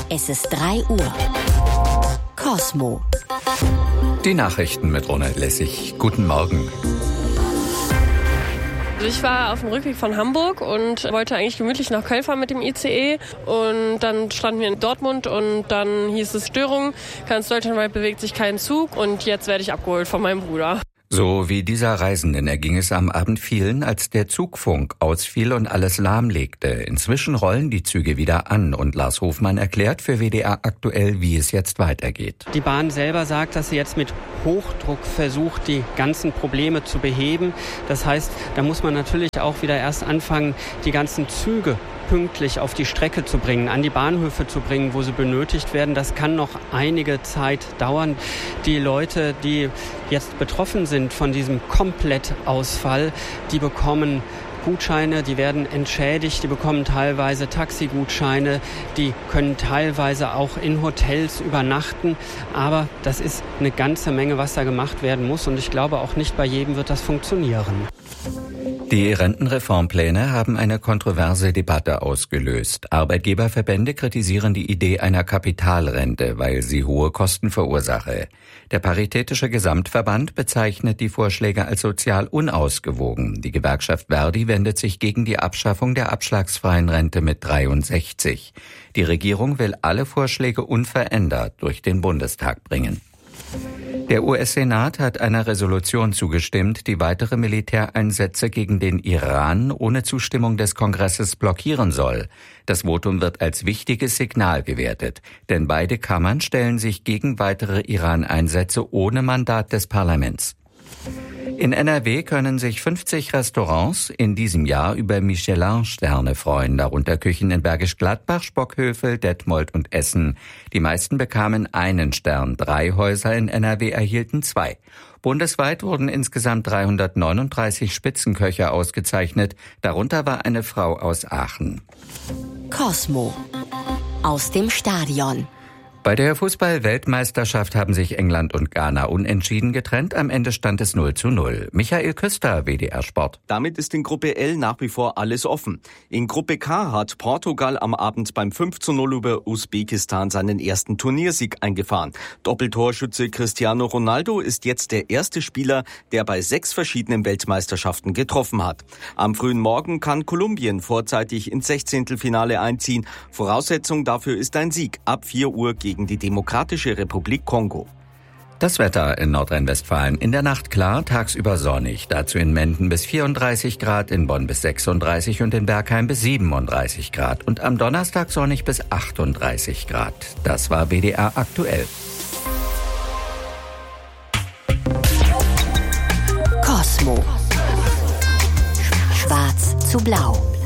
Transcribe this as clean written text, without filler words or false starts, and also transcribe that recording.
Es ist 3 Uhr. Cosmo. Die Nachrichten mit Ronald Lessig. Guten Morgen. Ich war auf dem Rückweg von Hamburg und wollte eigentlich gemütlich nach Köln fahren mit dem ICE. Und dann standen wir in Dortmund und dann hieß es Störung. Ganz deutschlandweit bewegt sich kein Zug und jetzt werde ich abgeholt von meinem Bruder. So wie dieser Reisenden erging es am Abend vielen, als der Zugfunk ausfiel und alles lahmlegte. Inzwischen rollen die Züge wieder an und Lars Hofmann erklärt für WDR aktuell, wie es jetzt weitergeht. Die Bahn selber sagt, dass sie jetzt mit Hochdruck versucht, die ganzen Probleme zu beheben. Das heißt, da muss man natürlich auch wieder erst anfangen, die ganzen Züge pünktlich auf die Strecke zu bringen, an die Bahnhöfe zu bringen, wo sie benötigt werden. Das kann noch einige Zeit dauern. Die Leute, die jetzt betroffen sind von diesem Komplettausfall, die bekommen Gutscheine, die werden entschädigt, die bekommen teilweise Taxigutscheine, die können teilweise auch in Hotels übernachten. Aber das ist eine ganze Menge, was da gemacht werden muss. Und ich glaube, auch nicht bei jedem wird das funktionieren. Die Rentenreformpläne haben eine kontroverse Debatte ausgelöst. Arbeitgeberverbände kritisieren die Idee einer Kapitalrente, weil sie hohe Kosten verursache. Der Paritätische Gesamtverband bezeichnet die Vorschläge als sozial unausgewogen. Die Gewerkschaft Verdi wendet sich gegen die Abschaffung der abschlagsfreien Rente mit 63. Die Regierung will alle Vorschläge unverändert durch den Bundestag bringen. Der US-Senat hat einer Resolution zugestimmt, die weitere Militäreinsätze gegen den Iran ohne Zustimmung des Kongresses blockieren soll. Das Votum wird als wichtiges Signal gewertet, denn beide Kammern stellen sich gegen weitere Iran-Einsätze ohne Mandat des Parlaments. In NRW können sich 50 Restaurants in diesem Jahr über Michelin-Sterne freuen, darunter Küchen in Bergisch Gladbach, Spockhövel, Detmold und Essen. Die meisten bekamen einen Stern, 3 Häuser in NRW erhielten 2. Bundesweit wurden insgesamt 339 Spitzenköche ausgezeichnet, darunter war eine Frau aus Aachen. Cosmo. Aus dem Stadion. Bei der Fußball-Weltmeisterschaft haben sich England und Ghana unentschieden getrennt. Am Ende stand es 0:0. Michael Küster, WDR Sport. Damit ist in Gruppe L nach wie vor alles offen. In Gruppe K hat Portugal am Abend beim 5:0 über Usbekistan seinen ersten Turniersieg eingefahren. Doppeltorschütze Cristiano Ronaldo ist jetzt der erste Spieler, der bei 6 verschiedenen Weltmeisterschaften getroffen hat. Am frühen Morgen kann Kolumbien vorzeitig ins 16. einziehen. Voraussetzung dafür ist ein Sieg ab 4 Uhr gegen die Demokratische Republik Kongo. Das Wetter in Nordrhein-Westfalen. In der Nacht klar, tagsüber sonnig. Dazu in Menden bis 34 Grad, in Bonn bis 36 und in Bergheim bis 37 Grad. Und am Donnerstag sonnig bis 38 Grad. Das war WDR aktuell. Cosmo. Schwarz zu blau.